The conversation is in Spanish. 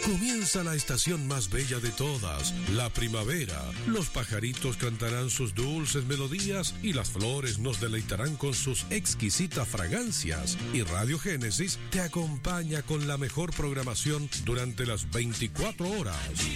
Comienza la estación más bella de todas, la primavera. Los pajaritos cantarán sus dulces melodías y las flores nos deleitarán con sus exquisitas fragancias. Y Radio Génesis te acompaña con la mejor programación durante las 24 horas.